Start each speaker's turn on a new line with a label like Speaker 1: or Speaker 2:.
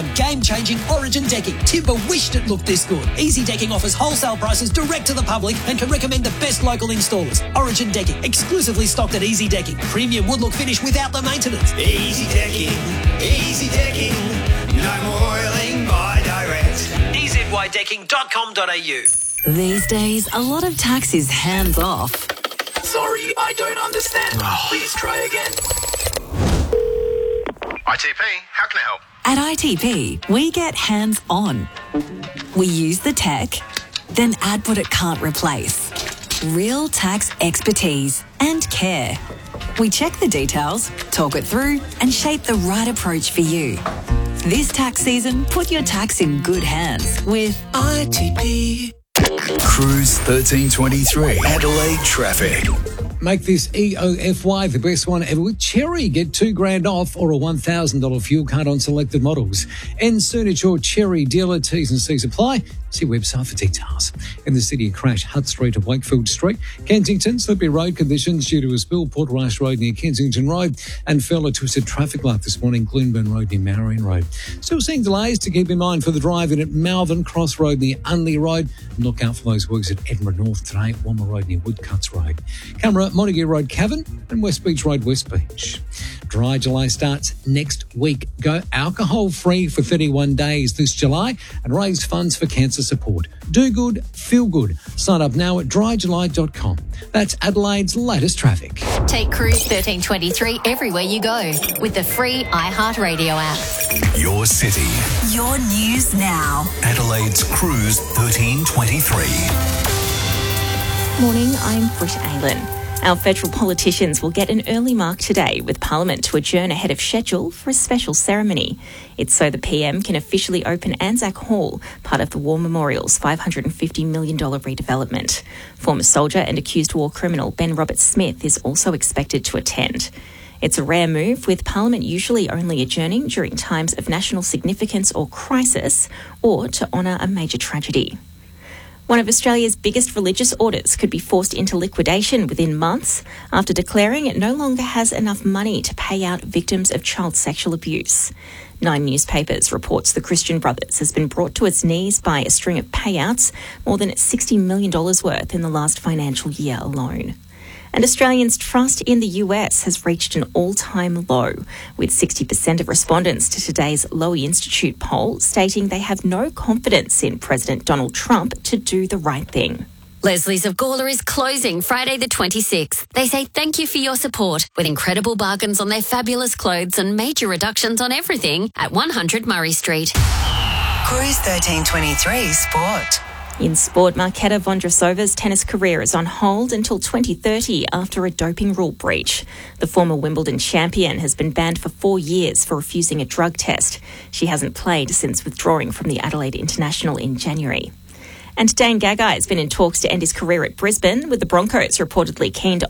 Speaker 1: on game-changing Origin decking. Timber wished it looked this good. Easy Decking offers wholesale prices direct to the public and can recommend the best local installers. Origin Decking, exclusively stocked at Easy Decking. Premium wood look finish without the maintenance.
Speaker 2: Easy Decking, no more oiling by direct.
Speaker 1: EZYDecking.com.au.
Speaker 3: These days, a lot of tax is hands off.
Speaker 2: Sorry, I don't understand. Please try again.
Speaker 4: ITP, how can I help?
Speaker 3: At ITP, we get hands on. We use the tech, then add what it can't replace. Real tax expertise and care. We check the details, talk it through, and shape the right approach for you. This tax season, put your tax in good hands with
Speaker 2: ITP.
Speaker 5: Cruise 1323. Adelaide traffic.
Speaker 6: Make this EOFY the best one ever with Cherry. Get $2,000 off or a $1,000 fuel card on selected models. End soon at your Cherry dealer. T's and C's apply. See website for details. In the city, a crash, Hutt Street to Wakefield Street. Kensington, slippery road conditions due to a spill. Port Rice Road near Kensington Road. And further twisted traffic light this morning. Gloomburn Road near Marion Road. Still seeing delays to keep in mind for the drive in at Malvern Cross Road near Unley Road. And look out for those works at Edinburgh North today. Walmer Road near Woodcuts Road. Camera, Montague Road, Cavan. And West Beach Road, West Beach. Dry July starts next week. Go alcohol-free for 31 days this July and raise funds for cancer support. Do good, feel good. Sign up now at dryjuly.com. That's Adelaide's latest traffic.
Speaker 7: Take Cruise 1323 everywhere you go with the free iHeartRadio app.
Speaker 5: Your city.
Speaker 3: your news now.
Speaker 5: Adelaide's Cruise 1323.
Speaker 8: Morning, I'm Britt Aylan. Our federal politicians will get an early mark today with Parliament to adjourn ahead of schedule for a special ceremony. It's so the PM can officially open Anzac Hall, part of the War Memorial's $550 million redevelopment. Former soldier and accused war criminal Ben Roberts-Smith is also expected to attend. It's a rare move, with Parliament usually only adjourning during times of national significance or crisis, or to honour a major tragedy. One of Australia's biggest religious orders could be forced into liquidation within months after declaring it no longer has enough money to pay out victims of child sexual abuse. Nine Newspapers reports the Christian Brothers has been brought to its knees by a string of payouts, more than $60 million worth in the last financial year alone. And Australians' trust in the US has reached an all-time low, with 60% of respondents to today's Lowy Institute poll stating they have no confidence in President Donald Trump to do the right thing.
Speaker 7: Leslie's of Gawler is closing Friday the 26th. They say thank you for your support with incredible bargains on their fabulous clothes and major reductions on everything at 100 Murray Street.
Speaker 3: Cruise 1323 Sport.
Speaker 8: In sport, Marketa Vondrousova's tennis career is on hold until 2030 after a doping rule breach. The former Wimbledon champion has been banned for 4 years for refusing a drug test. She hasn't played since withdrawing from the Adelaide International in January. And Dane Gagai has been in talks to end his career at Brisbane, with the Broncos reportedly keen to